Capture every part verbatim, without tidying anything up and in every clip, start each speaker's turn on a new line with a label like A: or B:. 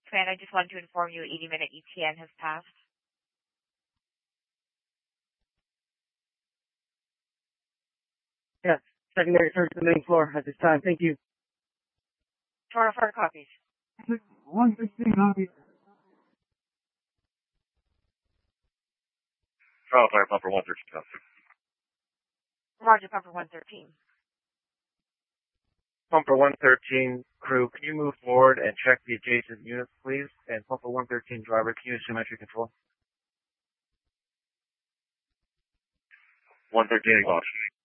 A: Command, I just wanted to inform you eighty minute E T N has passed.
B: Yes, secondary search the main floor at this time. Thank you.
A: Toronto Fire copies.
B: one sixteen, copy.
C: Toronto Fire Pumper one thirteen, copy.
A: Roger, Pumper one thirteen.
C: Pumper one thirteen, crew, can you move forward and check the adjacent units, please? And Pumper one thirteen, driver, can you assume entry control? one thirteen, acknowledged.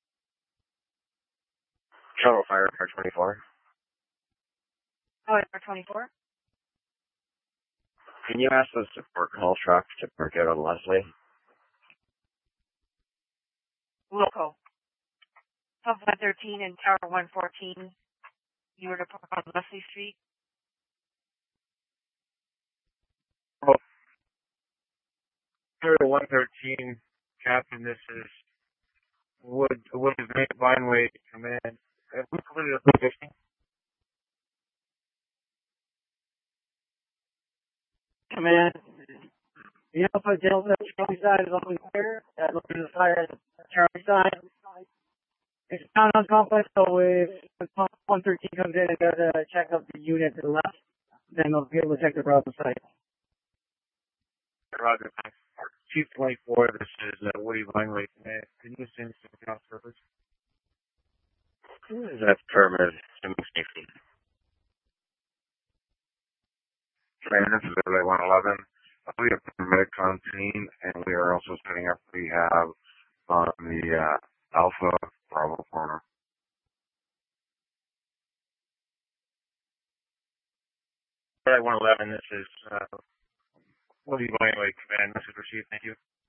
C: Toronto Fire, car twenty-four.
A: Oh, it's R twenty-four?
C: Can you ask the support call truck to park out on Leslie?
A: Local. Pump one thirteen and Tower one fourteen. You were to park on Leslie Street.
C: Oh. Tower one thirteen, Captain, this is Wood, Wood Vineway Command. Have we completed a position?
B: Command. The Alpha Delta Charlie side is open clear. Uh, looking to the fire at the Charlie side. It's a townhouse complex, so if one thirteen comes in and does a check of the unit to the left, then they'll be able to check the Bravo site.
C: Roger, thanks. Chief twenty-four, this is uh, Woody Vineway Command. Can you assume some account service? That's permanent, assuming safety. Command, this is L A one eleven. We have paramedic on scene, and we are also setting up rehab on the uh, Alpha Bravo corner. L A one eleven, this is uh, Woody Vineway Command. Message received. Thank you.